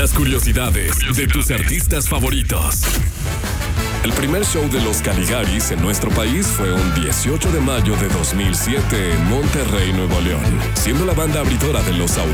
Las curiosidades de tus artistas favoritos. El primer show de los Caligaris en nuestro país fue un 18 de mayo de 2007 en Monterrey, Nuevo León, siendo la banda abridora de los